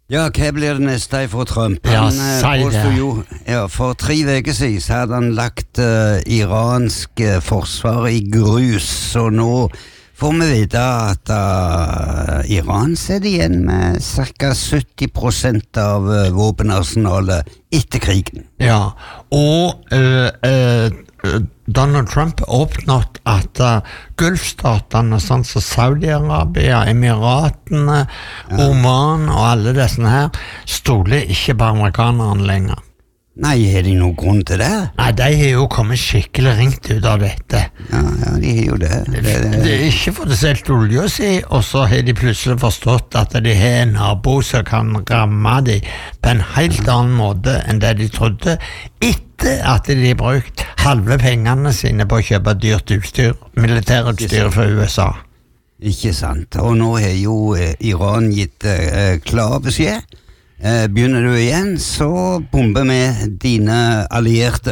Ja, hva blir det neste fra Trump? Ja, Han påstod jo, for 3 uker siden så hadde han lagt iransk forsvar i grus, og nå får vi vite at Iran sitter igjen med ca. 70% av våpenarsenalet etter krigen. Ja, og Donald Trump åpnet at Gulfstatene, sånn som Saudi-Arabia, Emiratene, Oman og alle disse her, stoler ikke på amerikanerne lenger. Nei, er det noen grunn til det? Nei, de har jo kommet skikkelig ringt ut av dette. Ja, de har jo det. Det er ikke for det selv olje å si, og så har de plutselig forstått at de har en nabo som kan ramme dem på en helt annen måte enn det de trodde, etter at de har brukt halve pengene sine på å kjøpe dyrt utstyr, militærutstyr fra USA. Ikke sant, og nå har jo Iran gitt klar beskjed. Begynner du igjen, så bomber vi dine allierte.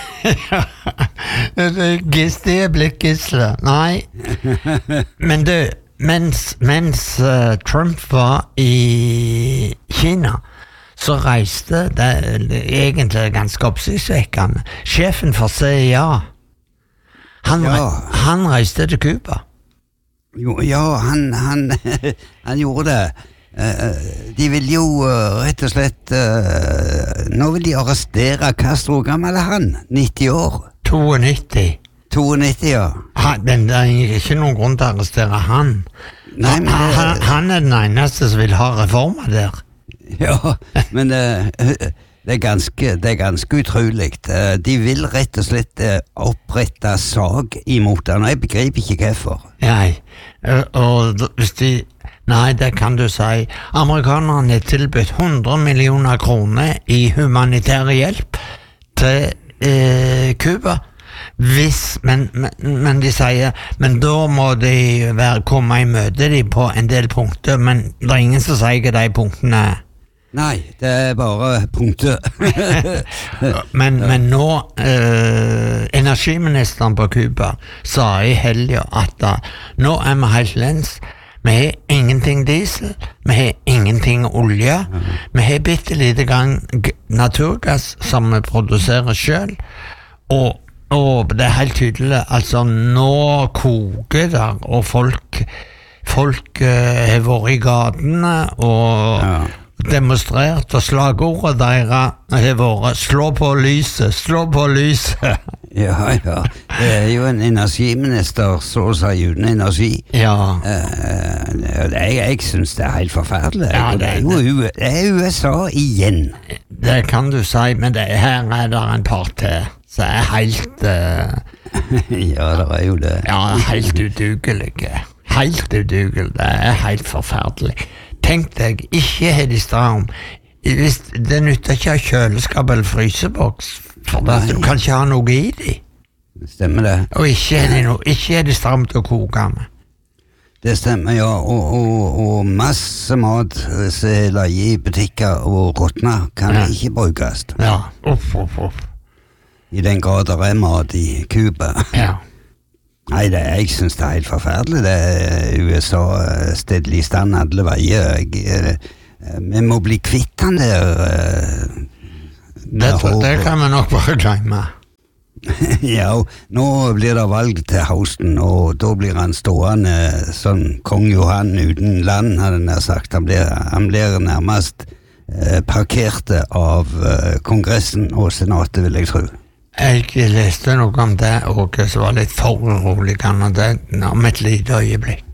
De er blitt gisler. Nei. Men du, mens Trump var i Kina, så reiste det egentlig ganske oppsiktsvekkende. Sjefen for CIA, han reiste til Cuba. Jo, ja, han gjorde det. De vil jo rett og slett nå vil de arrestere Castro. Gammel er han? 90 år? 92, ja. Men det er ikke noen grunn til å arrestere han. Nei, men han er den eneste som vil ha reformer der. Ja, men det er ganske utrolig. De vil rett og slett opprette sag imot han, og jeg begriper ikke hvorfor. Nei, og hvis de Nei, det kan du si. Amerikanerne har tilbudt 100 millioner kroner i humanitær hjelp til Cuba. Men de sier, men da må de komme i møte de på en del punkter, men det er ingen som sier hva de punktene er. Nei, det er bare punkter. men nå energiministeren på Cuba sa i helgen at nå er vi helt lens. Vi har ingenting diesel, vi har ingenting olje, vi har bitte lite gang naturgass som vi produserer selv, og det er helt tydelig, altså nå koker der, og folk har vært i gatene og demonstrert, og slagordet deres har vært slå på lyset. Ja, det er jo en energiminister så å si uten energi. Ja. Jeg synes det er helt forferdelig. Ja, det er USA igjen. Det kan du si, men her er det en part til, så er helt ja, det er jo det. Ja, helt udugelig. Det er helt forferdelig. Tenk deg, ikke har de stram. Det nytter ikke å ha kjøleskap eller fryseboks, for du kan ikke ha noe i de. Stemmer det. Og ikke er de stram til å koke med. Det stemmer, ja, og masse mat som er i butikker og råtner kan ikke brukes. Ja, uff. I den grad det er mat i Cuba. Ja. Nei, jeg synes det er helt forferdelig. Det er USA stedlig i stand alle veier. Vi må bli kvitt han der. Det kan vi nok bare glemme. Ja, nå blir det valg til høsten, og da blir han stående sånn kong Johan uten land, hadde han sagt. Han blir nærmest parkerte av kongressen og senatet, vil jeg tro. Jeg leste noe om det, og så var litt foruroligende om et lite øyeblikk.